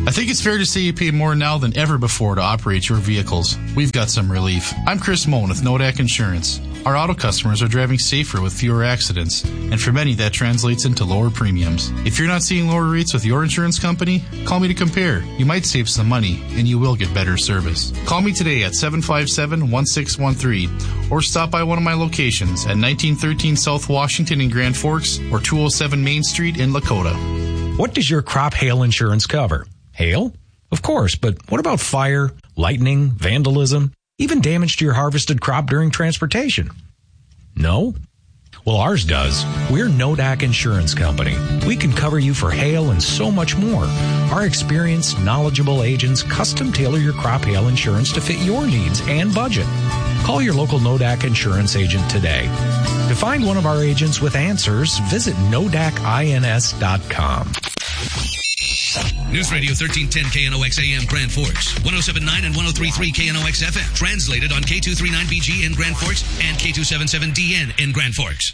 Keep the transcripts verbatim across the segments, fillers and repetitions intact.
I think it's fair to say you pay more now than ever before to operate your vehicles. We've got some relief. I'm Chris Moan with Nodak Insurance. Our auto customers are driving safer with fewer accidents, and for many that translates into lower premiums. If you're not seeing lower rates with your insurance company, call me to compare. You might save some money, and you will get better service. Call me today at seven five seven, one six one three, or stop by one of my locations at nineteen thirteen South Washington in Grand Forks or two oh seven Main Street in Lakota. What does your crop hail insurance cover? Hail? Of course, but what about fire, lightning, vandalism, even damage to your harvested crop during transportation? No? Well, ours does. We're Nodak Insurance Company. We can cover you for hail and so much more. Our experienced, knowledgeable agents custom tailor your crop hail insurance to fit your needs and budget. Call your local Nodak Insurance agent today. To find one of our agents with answers, visit nodak ins dot com. News Radio thirteen ten K N O X A M Grand Forks, one oh seven point nine and one oh three point three K N O X F M. Translated on K two thirty-nine B G in Grand Forks and K two seventy-seven D N in Grand Forks.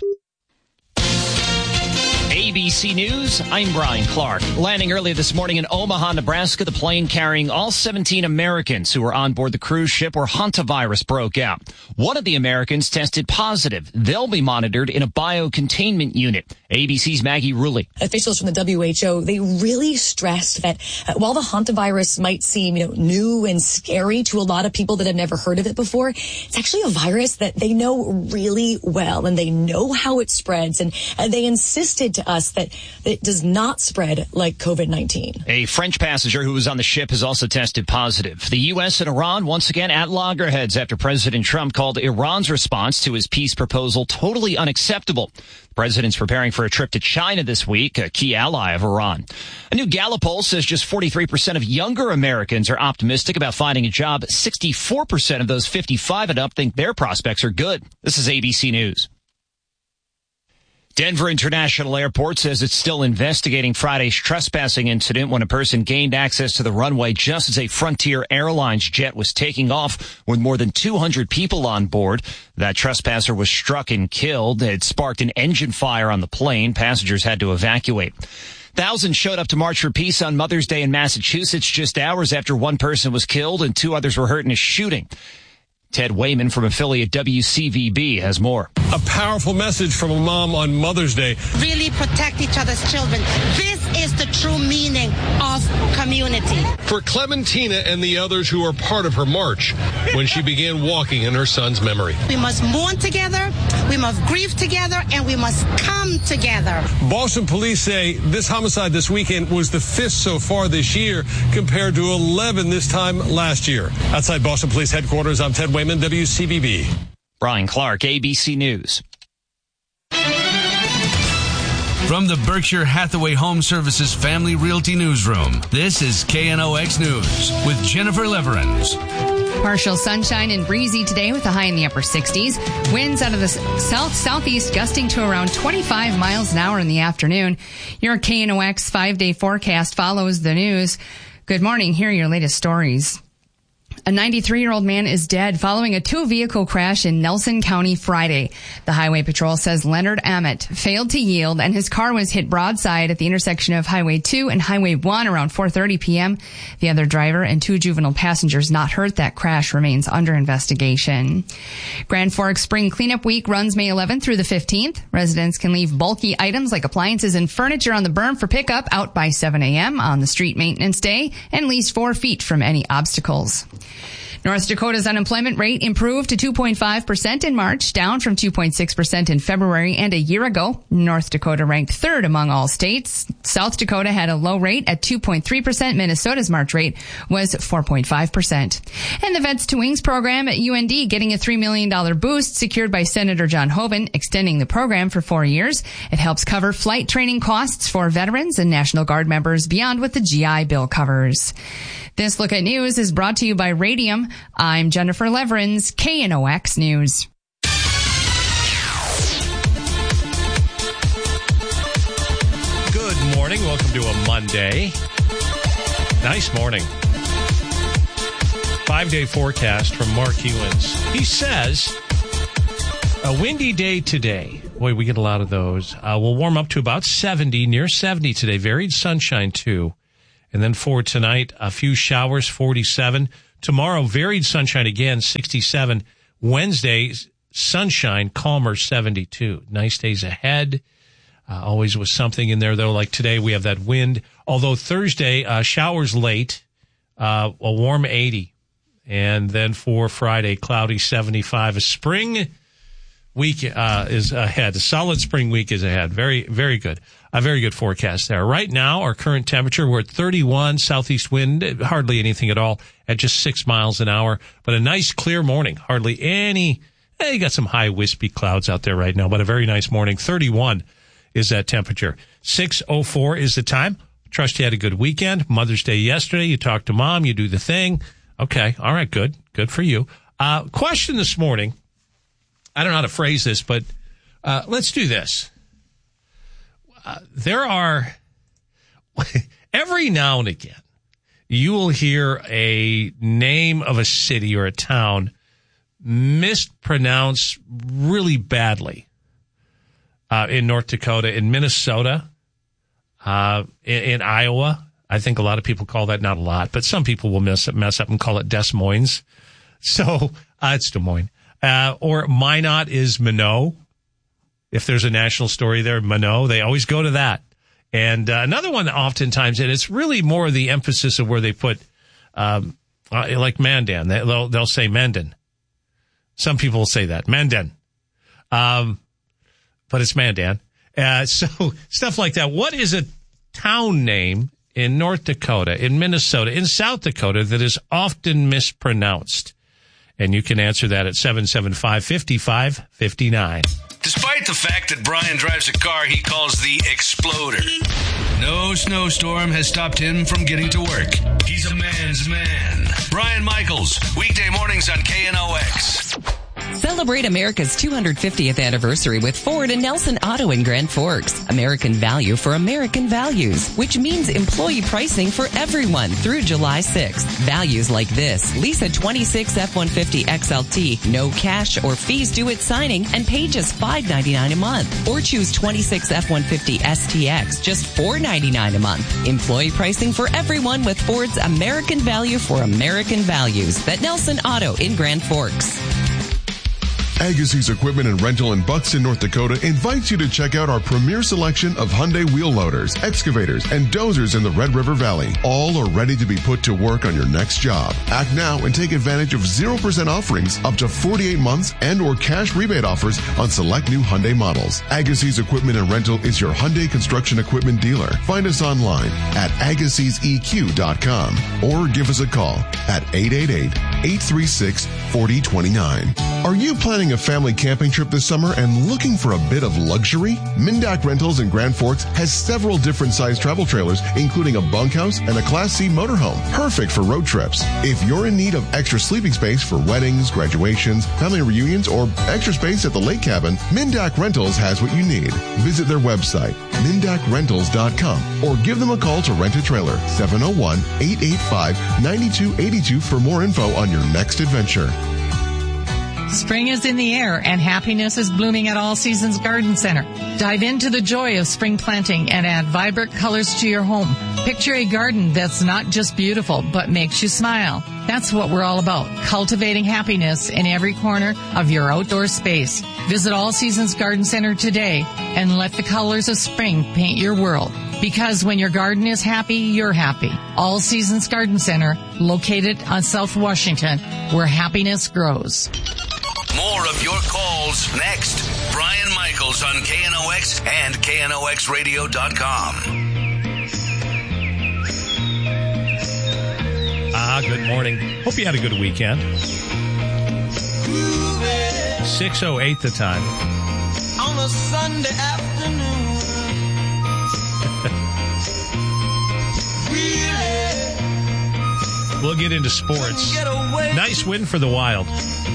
A B C News, I'm Brian Clark. Landing early this morning in Omaha, Nebraska, the plane carrying all seventeen Americans who were on board the cruise ship where hantavirus broke out. One of the Americans tested positive. They'll be monitored in a biocontainment unit. A B C's Maggie Rulli. Officials from the W H O, they really stressed that uh, while the hantavirus might seem, you know, new and scary to a lot of people that have never heard of it before, it's actually a virus that they know really well, and they know how it spreads, and uh, they insisted to us that it does not spread like COVID nineteen. A French passenger who was on the ship has also tested positive. The U S and Iran once again at loggerheads after President Trump called Iran's response to his peace proposal totally unacceptable. The president's preparing for a trip to China this week, a key ally of Iran. A new Gallup poll says just forty-three percent of younger Americans are optimistic about finding a job. sixty-four percent of those fifty-five and up think their prospects are good. This is A B C News. Denver International Airport says it's still investigating Friday's trespassing incident when a person gained access to the runway just as a Frontier Airlines jet was taking off with more than two hundred people on board. That trespasser was struck and killed. It sparked an engine fire on the plane. Passengers had to evacuate. Thousands showed up to March for Peace on Mother's Day in Massachusetts just hours after one person was killed and two others were hurt in a shooting. Ted Wayman from affiliate W C V B has more. A powerful message from a mom on Mother's Day. Really protect each other's children. This is the true meaning of community. For Clementina and the others who are part of her march when she began walking in her son's memory. We must mourn together, we must grieve together, and we must come together. Boston police say this homicide this weekend was the fifth so far this year compared to eleven this time last year. Outside Boston Police Headquarters, I'm Ted Wayman, W C V B. Brian Clark, A B C News. From the Berkshire Hathaway Home Services Family Realty Newsroom, this is K N O X News with Jennifer Leverins. Partial sunshine and breezy today with a high in the upper sixties. Winds out of the south-southeast gusting to around twenty-five miles an hour in the afternoon. Your K N O X five-day forecast follows the news. Good morning. Here are your latest stories. A ninety-three-year-old man is dead following a two-vehicle crash in Nelson County Friday. The Highway Patrol says Leonard Emmett failed to yield and his car was hit broadside at the intersection of Highway two and Highway one around four thirty p.m. The other driver and two juvenile passengers not hurt. That crash remains under investigation. Grand Forks Spring Cleanup Week runs May eleventh through the fifteenth. Residents can leave bulky items like appliances and furniture on the berm for pickup out by seven a.m. on the street maintenance day and at least four feet from any obstacles. North Dakota's unemployment rate improved to two point five percent in March, down from two point six percent in February and a year ago. North Dakota ranked third among all states. South Dakota had a low rate at two point three percent. Minnesota's March rate was four point five percent. And the Vets to Wings program at U N D getting a three million dollars boost secured by Senator John Hoeven, extending the program for four years. It helps cover flight training costs for veterans and National Guard members beyond what the G I Bill covers. This Look at News is brought to you by Radium. I'm Jennifer Leverins, K N O X News. Good morning. Welcome to a Monday. Nice morning. Five-day forecast from Mark Ewens. He says, a windy day today. Boy, we get a lot of those. Uh, we'll warm up to about seventy, near seventy today. Varied sunshine, too. And then for tonight, a few showers, forty-seven. Tomorrow, varied sunshine again, sixty-seven. Wednesday, sunshine, calmer, seventy-two. Nice days ahead. Uh, always with something in there, though. Like today, we have that wind. Although Thursday, uh, showers late, uh, a warm eighty. And then for Friday, cloudy, seventy-five. A spring week uh, is ahead. A solid spring week is ahead. Very, very good. A very good forecast there. Right now, our current temperature, we're at thirty-one, southeast wind, hardly anything at all, at just six miles an hour. But a nice clear morning, hardly any, eh, you got some high wispy clouds out there right now, but a very nice morning. thirty-one is that temperature. six oh four is the time. Trust you had a good weekend. Mother's Day yesterday. You talked to mom, you do the thing. Okay, all right, good. Good for you. Uh, question this morning. I don't know how to phrase this, but uh, let's do this. Uh, there are, every now and again, you will hear a name of a city or a town mispronounced really badly uh, in North Dakota, in Minnesota, uh, in, in Iowa. I think a lot of people call that, not a lot, but some people will mess up, mess up and call it Des Moines. So uh, it's Des Moines. Uh, or Minot is Minot. If there's a national story there, Minot, they always go to that. And uh, another one that oftentimes, and it's really more the emphasis of where they put, um, uh, like Mandan. They'll, they'll say Mandan. Some people will say that, Mandan. Um, but it's Mandan. Uh, so stuff like that. What is a town name in North Dakota, in Minnesota, in South Dakota that is often mispronounced? And you can answer that at seven seven five, five five five nine. Despite the fact that Brian drives a car he calls the Exploder, no snowstorm has stopped him from getting to work. He's a man's man. Brian Michaels, weekday mornings on K N O X. Celebrate America's two hundred fiftieth anniversary with Ford and Nelson Auto in Grand Forks. American value for American values, which means employee pricing for everyone through July sixth. Values like this: lease a twenty-six F one fifty X L T, no cash or fees due at signing, and pay just five ninety-nine a month. Or choose twenty-six F one fifty S T X, just four ninety-nine a month. Employee pricing for everyone with Ford's American value for American values. At Nelson Auto in Grand Forks. Agassiz Equipment and Rental in Buxton, North Dakota invites you to check out our premier selection of Hyundai wheel loaders, excavators, and dozers in the Red River Valley. All are ready to be put to work on your next job. Act now and take advantage of zero percent offerings up to forty-eight months and or cash rebate offers on select new Hyundai models. Agassiz Equipment and Rental is your Hyundai construction equipment dealer. Find us online at agassiz e q dot com or give us a call at eight eight eight, eight three six, four zero two nine. Are you planning a family camping trip this summer and looking for a bit of luxury? Mindak Rentals in Grand Forks has several different size travel trailers, including a bunkhouse and a Class C motorhome, perfect for road trips. If you're in need of extra sleeping space for weddings, graduations, family reunions, or extra space at the lake cabin, Mindak Rentals has what you need. Visit their website, mindak rentals dot com, or give them a call to rent a trailer, seven oh one, eight eight five, nine two eight two for more info on your next adventure. Spring is in the air and happiness is blooming at All Seasons Garden Center. Dive into the joy of spring planting and add vibrant colors to your home. Picture a garden that's not just beautiful, but makes you smile. That's what we're all about, cultivating happiness in every corner of your outdoor space. Visit All Seasons Garden Center today and let the colors of spring paint your world. Because when your garden is happy, you're happy. All Seasons Garden Center, located on South Washington, where happiness grows. More of your calls next. Brian Michaels on K N O X and K N O X radio dot com. Ah, good morning. Hope you had a good weekend. six oh eight the time. On a Sunday afternoon. We'll get into sports. Nice win for the Wild.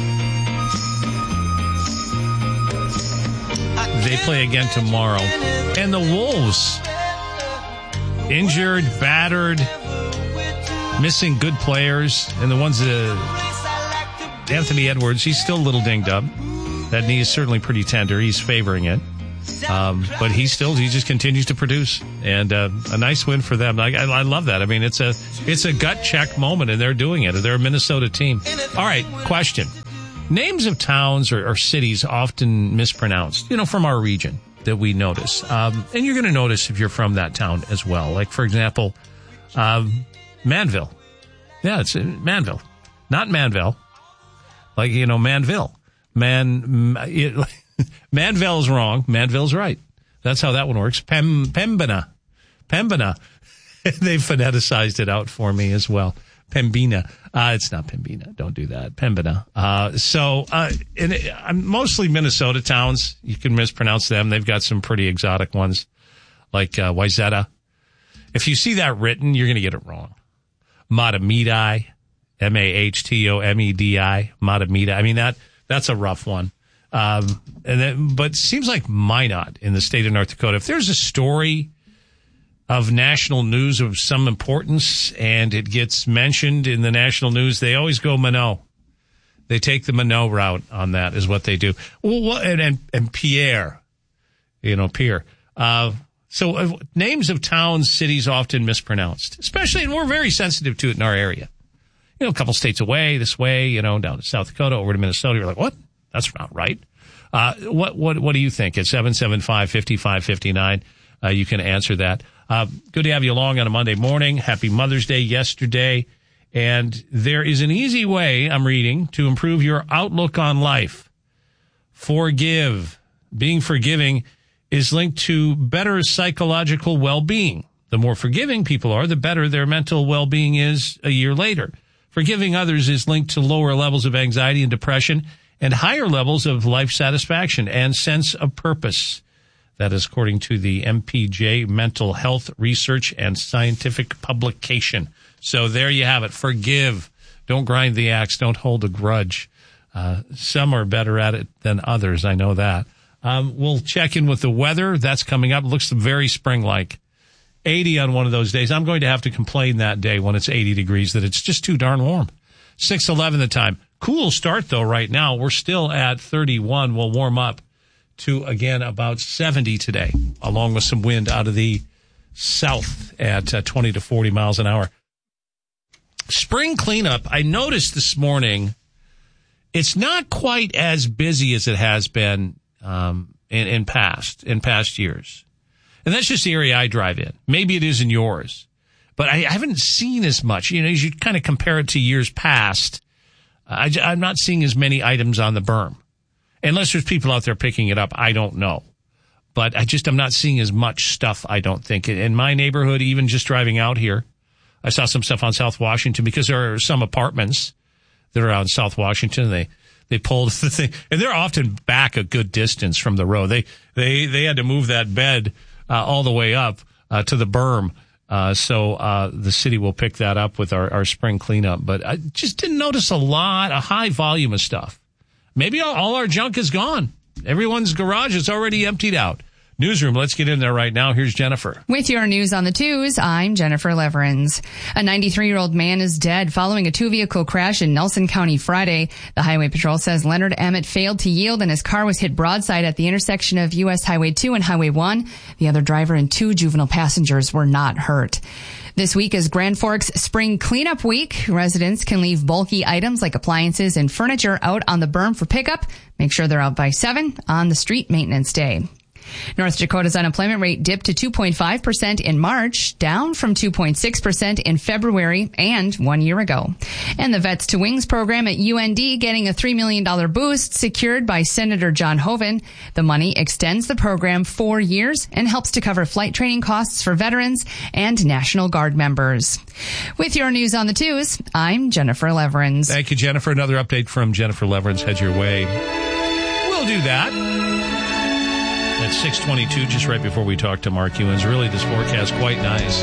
They play again tomorrow. And the Wolves, injured, battered, missing good players. And the ones that, Anthony Edwards, he's still a little dinged up. That knee is certainly pretty tender. He's favoring it. Um, but he still, he just continues to produce, and uh, a nice win for them. I, I, I love that. I mean, it's a, it's a gut check moment, and they're doing it. They're a Minnesota team. All right, question. Names of towns or, or cities often mispronounced, you know, from our region that we notice. Um, and you're going to notice if you're from that town as well. Like, for example, um, Manville. Yeah, it's Manville. Not Manville. Like, you know, Manville. Man, it, Manville's wrong. Manville's right. That's how that one works. Pem, Pembina. Pembina. They phoneticized it out for me as well. Pembina. Uh, it's not Pembina. Don't do that. Pembina. Uh, so, uh, in, uh, mostly Minnesota towns. You can mispronounce them. They've got some pretty exotic ones, like uh, Wayzata. If you see that written, you're going to get it wrong. Mahtomedi. M A H T O M E D I. Mahtomedi. I mean, that that's a rough one. Um, and then, but it seems like Minot in the state of North Dakota. If there's a story of national news of some importance and it gets mentioned in the national news, they always go Minot. They take the Minot route on that, is what they do. Well, and, and, and Pierre, you know, Pierre. Uh, so uh, names of towns, cities often mispronounced, especially, and we're very sensitive to it in our area. You know, a couple states away, this way, you know, down to South Dakota, over to Minnesota. You're like, what? That's not right. Uh, what, what, what do you think? At seven seven five, five five five nine, uh, you can answer that. Uh, good to have you along on a Monday morning. Happy Mother's Day yesterday. And there is an easy way, I'm reading, to improve your outlook on life. Forgive. Being forgiving is linked to better psychological well-being. The more forgiving people are, the better their mental well-being is a year later. Forgiving others is linked to lower levels of anxiety and depression and higher levels of life satisfaction and sense of purpose. That is according to the M P J Mental Health Research and Scientific Publication. So there you have it. Forgive. Don't grind the axe. Don't hold a grudge. Uh, some are better at it than others. I know that. Um, we'll check in with the weather. That's coming up. It looks very spring-like. eighty on one of those days. I'm going to have to complain that day when it's eighty degrees that it's just too darn warm. six eleven the time. Cool start, though, right now. We're still at thirty-one. We'll warm up to, again, about seventy today, along with some wind out of the south at uh, twenty to forty miles an hour. Spring cleanup, I noticed this morning, it's not quite as busy as it has been um, in, in past in past years. And that's just the area I drive in. Maybe it is in yours. But I haven't seen as much. You know, as you kind of compare it to years past, I, I'm not seeing as many items on the berm. Unless there's people out there picking it up, I don't know. But I just, I'm not seeing as much stuff, I don't think. In my neighborhood, even just driving out here, I saw some stuff on South Washington because there are some apartments that are on South Washington. They They pulled the thing, and they're often back a good distance from the road. They they they had to move that bed uh, all the way up uh, to the berm. Uh, so uh, the city will pick that up with our, our spring cleanup. But I just didn't notice a lot, a high volume of stuff. Maybe all, all our junk is gone. Everyone's garage is already emptied out. Newsroom, let's get in there right now. Here's Jennifer. With your news on the twos, I'm Jennifer Leverins. A ninety-three-year-old man is dead following a two-vehicle crash in Nelson County Friday. The Highway Patrol says Leonard Emmett failed to yield and his car was hit broadside at the intersection of U S Highway two and Highway one. The other driver and two juvenile passengers were not hurt. This week is Grand Forks Spring Cleanup Week. Residents can leave bulky items like appliances and furniture out on the berm for pickup. Make sure they're out by seven on the street maintenance day. North Dakota's unemployment rate dipped to two point five percent in March, down from two point six percent in February and one year ago. And the Vets to Wings program at U N D getting a three million dollars boost secured by Senator John Hoeven. The money extends the program four years and helps to cover flight training costs for veterans and National Guard members. With your news on the twos, I'm Jennifer Leverins. Thank you, Jennifer. Another update from Jennifer Leverins heads your way. We'll do that. At six twenty-two, just right before we talk to Mark Ewens. Really, this forecast quite nice.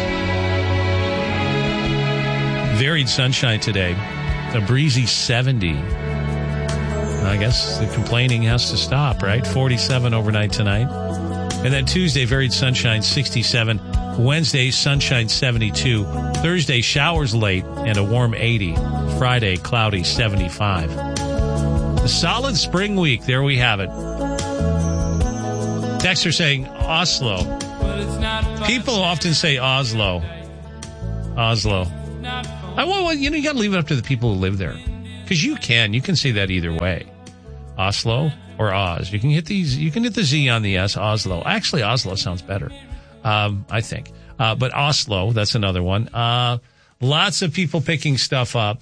Varied sunshine today. A breezy seventy. I guess the complaining has to stop, right? forty-seven overnight tonight. And then Tuesday, varied sunshine, sixty-seven. Wednesday, sunshine, seventy-two. Thursday, showers late and a warm eighty. Friday, cloudy, seventy-five. A solid spring week. There we have it. Texter saying Oslo. People often say Oslo. Oslo. I well, you know, you got to leave it up to the people who live there, because you can you can say that either way, Oslo or Oz. You can hit these. You can hit the Z on the S. Oslo. Actually, Oslo sounds better, um, I think. Uh, but Oslo, that's another one. Uh, lots of people picking stuff up.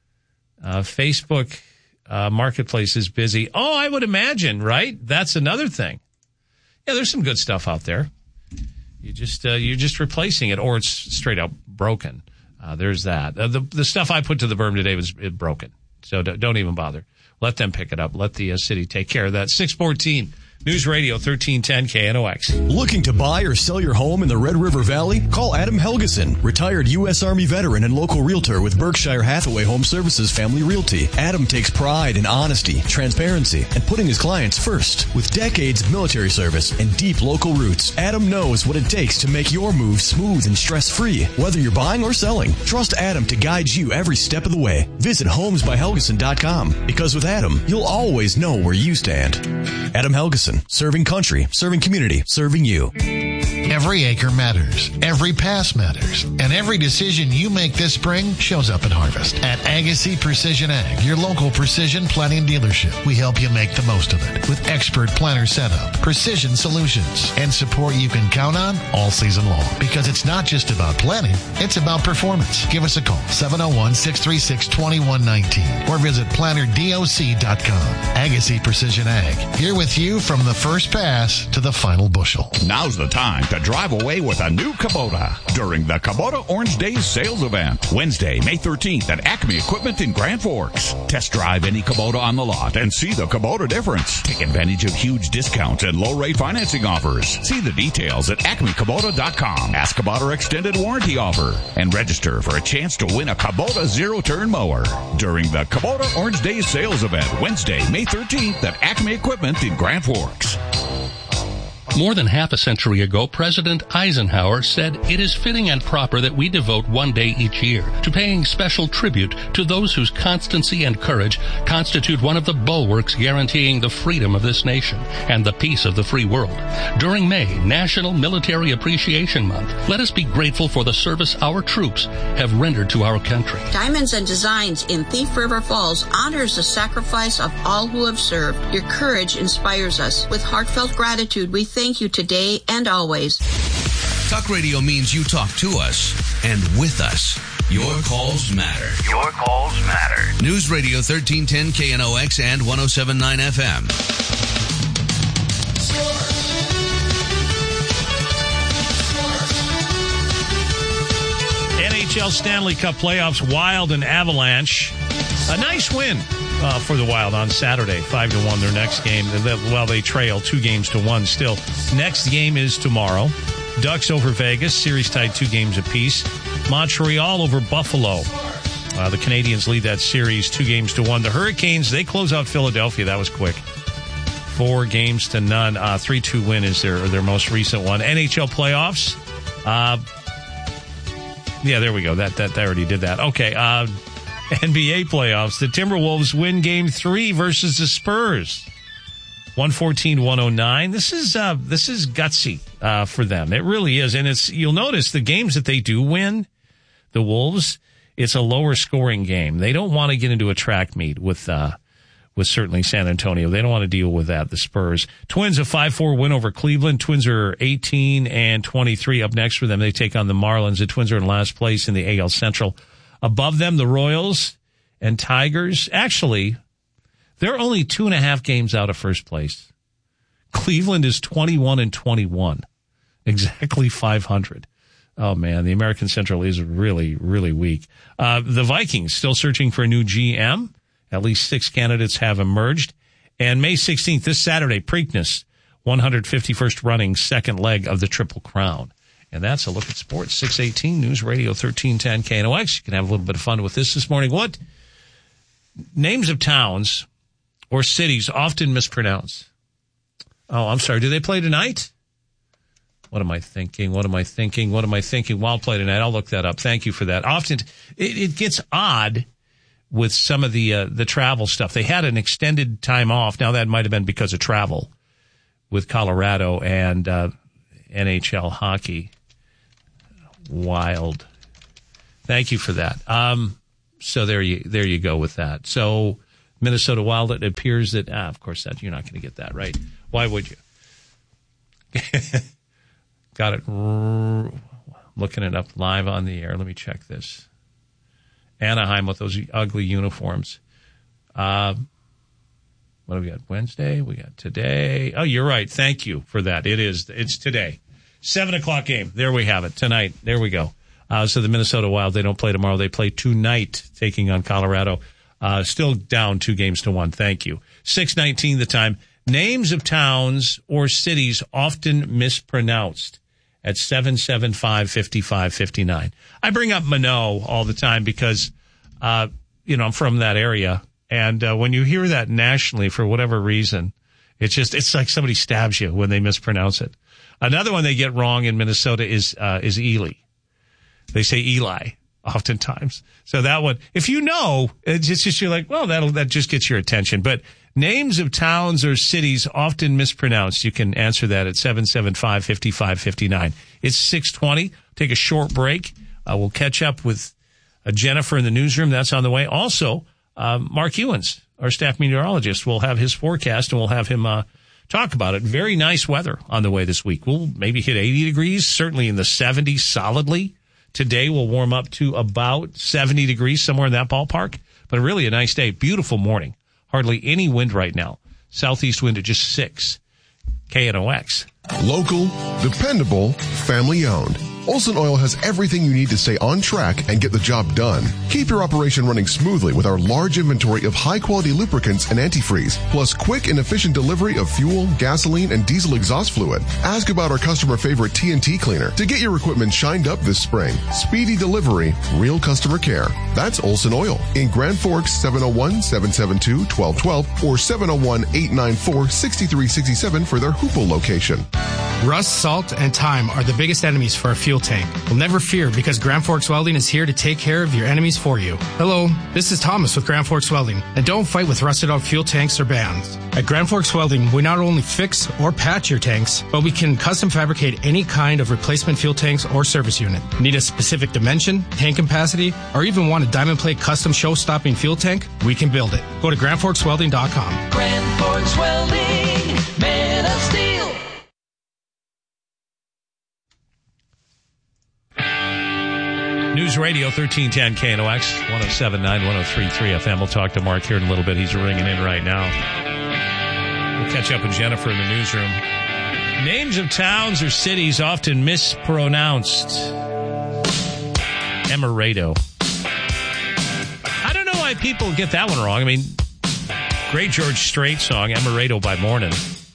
Uh, Facebook uh, Marketplace is busy. Oh, I would imagine, right? That's another thing. Yeah, there's some good stuff out there. You just uh, you're just replacing it, or it's straight out broken. Uh, there's that. Uh, the the stuff I put to the berm today was it broken, so don't, don't even bother. Let them pick it up. Let the uh, city take care of that. six fourteen News Radio thirteen ten K N O X. Looking to buy or sell your home in the Red River Valley? Call Adam Helgeson, retired U S Army veteran and local realtor with Berkshire Hathaway Home Services Family Realty. Adam takes pride in honesty, transparency, and putting his clients first. With decades of military service and deep local roots, Adam knows what it takes to make your move smooth and stress-free. Whether you're buying or selling, trust Adam to guide you every step of the way. Visit homes by helgeson dot com, because with Adam, you'll always know where you stand. Adam Helgeson. Serving country, serving community, serving you. Every acre matters. Every pass matters. And every decision you make this spring shows up at harvest. At Agassi Precision Ag, your local precision planting dealership, we help you make the most of it with expert planter setup, precision solutions, and support you can count on all season long. Because it's not just about planting, it's about performance. Give us a call, seven oh one, six three six, two one one nine or visit planter doc dot com. Agassi Precision Ag, here with you from the first pass to the final bushel. Now's the time to drive away with a new Kubota during the Kubota Orange Days sales event, Wednesday, May thirteenth at Acme Equipment in Grand Forks. Test drive any Kubota on the lot and see the Kubota difference. Take advantage of huge discounts and low rate financing offers. See the details at acme kubota dot com. Ask about our extended warranty offer and register for a chance to win a Kubota zero-turn mower during the Kubota Orange Days sales event, Wednesday, May thirteenth at Acme Equipment in Grand Forks. More than half a century ago, President Eisenhower said, "It is fitting and proper that we devote one day each year to paying special tribute to those whose constancy and courage constitute one of the bulwarks guaranteeing the freedom of this nation and the peace of the free world." During May, National Military Appreciation Month, let us be grateful for the service our troops have rendered to our country. Diamonds and Designs in Thief River Falls honors the sacrifice of all who have served. Your courage inspires us. With heartfelt gratitude, we thank you today and always. Talk radio means you talk to us and with us. Your calls matter. Your calls matter. News Radio thirteen ten K N O X and one oh seven point nine F M. N H L Stanley Cup playoffs, Wild and Avalanche. A nice win uh, for the Wild on Saturday, five to one. Their next game, well, they trail two games to one still. Next game is tomorrow. Ducks over Vegas, series tied two games apiece. Montreal over Buffalo. Uh, the Canadians lead that series two games to one. The Hurricanes, they close out Philadelphia. That was quick. Four games to none. Uh, three two win is their, their most recent one. N H L playoffs. Uh, yeah, there we go. That, that, I already did that. Okay, uh, N B A playoffs. The Timberwolves win game three versus the Spurs. one fourteen to one oh nine. This is, uh, this is gutsy, uh, for them. It really is. And it's, you'll notice the games that they do win, the Wolves, it's a lower scoring game. They don't want to get into a track meet with, uh, with certainly San Antonio. They don't want to deal with that. The Spurs. Twins a five four win over Cleveland. Twins are eighteen and twenty-three up next for them. They take on the Marlins. The Twins are in last place in the A L Central. Above them, the Royals and Tigers. Actually, they're only two and a half games out of first place. Cleveland is twenty-one and twenty-one. Exactly five hundred. Oh, man, the American Central is really, really weak. Uh, the Vikings still searching for a new G M. At least six candidates have emerged. And May sixteenth, this Saturday, Preakness, one hundred fifty-first running second leg of the Triple Crown. And that's a look at sports. six eighteen News Radio thirteen ten K N O X. You can have a little bit of fun with this this morning. What names of towns or cities often mispronounce? Oh, I'm sorry. Do they play tonight? What am I thinking? What am I thinking? What am I thinking? Wild play tonight. I'll look that up. Thank you for that. Often it, it gets odd with some of the uh, the travel stuff. They had an extended time off. Now that might have been because of travel. with Colorado and uh, N H L hockey. Wild. Thank you for that. Um, so there you there you go with that. So Minnesota Wild, it appears that, ah, of course, that you're not going to get that right. Why would you? Got it. Looking it up live on the air. Let me check this. Anaheim with those ugly uniforms. Uh, what do we got? Wednesday? We got today. Oh, you're right. Thank you for that. It is. It's today. Seven o'clock game. There we have it. Tonight. There we go. Uh, so the Minnesota Wild, they don't play tomorrow. They play tonight, taking on Colorado. Uh, still down two games to one. Thank you. six nineteen the time. Names of towns or cities often mispronounced at seven seven five, five five five nine. I bring up Minot all the time because, uh, you know, I'm from that area. And uh, when you hear that nationally, for whatever reason, it's just, it's like somebody stabs you when they mispronounce it. Another one they get wrong in Minnesota is uh, is Ely. They say Eli oftentimes. So that one, if you know, it's just, you're like, well, that'll, that just gets your attention. But names of towns or cities often mispronounced. You can answer that at seven seven five, five five five nine. It's six twenty. Take a short break. Uh, we'll catch up with uh, Jennifer in the newsroom. That's on the way. Also, uh, Mark Ewens, our staff meteorologist, will have his forecast, and we'll have him uh, talk about it. Very nice weather on the way this week. We'll maybe hit eighty degrees, certainly in the seventies solidly. Today we'll warm up to about seventy degrees, somewhere in that ballpark. But really a nice day. Beautiful morning. Hardly any wind right now. Southeast wind at just six. K N O X. Local, dependable, family owned. Olson Oil has everything you need to stay on track and get the job done. Keep your operation running smoothly with our large inventory of high-quality lubricants and antifreeze, plus quick and efficient delivery of fuel, gasoline, and diesel exhaust fluid. Ask about our customer favorite T N T cleaner to get your equipment shined up this spring. Speedy delivery, real customer care. That's Olson Oil in Grand Forks, seven oh one, seven seven two, one two one two or seven oh one, eight nine four, six three six seven for their Hoople location. Rust, salt, and time are the biggest enemies for a fuel tank. Well, never fear, because Grand Forks Welding is here to take care of your enemies for you. Hello, this is Thomas with Grand Forks Welding, and don't fight with rusted out fuel tanks or bands. At Grand Forks Welding, we not only fix or patch your tanks, but we can custom fabricate any kind of replacement fuel tanks or service unit. Need a specific dimension, tank capacity, or even want a diamond plate custom show-stopping fuel tank? We can build it. Go to grand forks welding dot com. Grand Forks Welding, made of steel. News Radio thirteen ten K N O X, one oh seven point nine, one oh three point three F M. We'll talk to Mark here in a little bit. He's ringing in right now. We'll catch up with Jennifer in the newsroom. Names of towns or cities often mispronounced. Emerado. I don't know why people get that one wrong. I mean, great George Strait song, Emerado by Morning.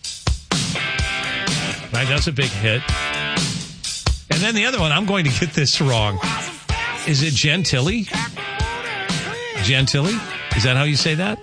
Right, that's a big hit. And then the other one, I'm going to get this wrong. Is it Gentilly? Gentilly? Is that how you say that?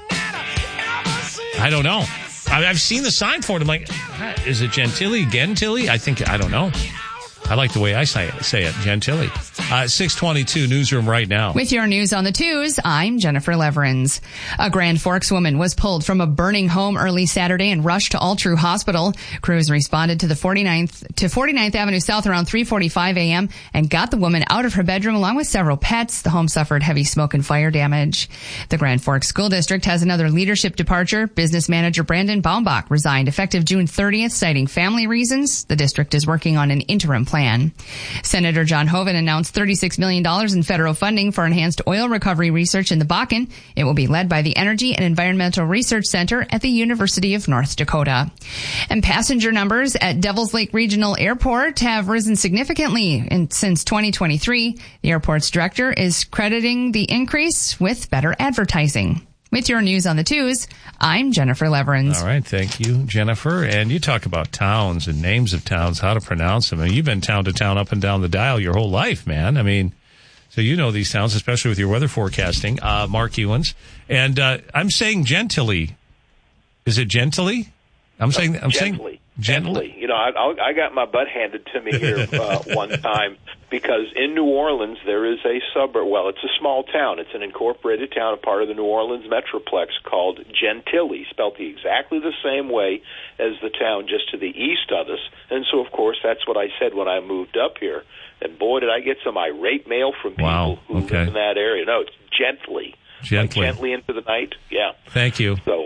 I don't know. I've seen the sign for it. I'm like, is it Gentilly? Gentilly? I think, I don't know. I like the way I say it, say it Gentilly. Uh, six twenty-two newsroom right now. With your news on the twos, I'm Jennifer Leverins. A Grand Forks woman was pulled from a burning home early Saturday and rushed to All True Hospital. Crews responded to the forty-ninth to forty-ninth Avenue South around three forty-five a.m. and got the woman out of her bedroom along with several pets. The home suffered heavy smoke and fire damage. The Grand Forks School District has another leadership departure. Business manager Brandon Baumbach resigned effective June thirtieth, citing family reasons. The district is working on an interim plan. Senator John Hoeven announced thirty-six million dollars in federal funding for enhanced oil recovery research in the Bakken. It will be led by the Energy and Environmental Research Center at the University of North Dakota. And passenger numbers at Devils Lake Regional Airport have risen significantly in, since twenty twenty-three. The airport's director is crediting the increase with better advertising. With your news on the twos, I'm Jennifer Leverins. All right, thank you, Jennifer. And you talk about towns and names of towns, how to pronounce them. I mean, you've been town to town, up and down the dial your whole life, man. I mean, so you know these towns, especially with your weather forecasting. Uh, Mark Ewens. And uh, I'm saying Gentilly. Is it Gentilly? I'm saying, I'm gently, saying gently. gently. You know, I, I got my butt handed to me here uh, one time because in New Orleans there is a suburb. Well, it's a small town. It's an incorporated town, a part of the New Orleans Metroplex called Gentilly, spelled the exactly the same way as the town just to the east of us. And so, of course, that's what I said when I moved up here. And boy, did I get some irate mail from people wow. who okay. live in that area. No, it's Gently. Gently. Like gently into the night. Yeah. Thank you. So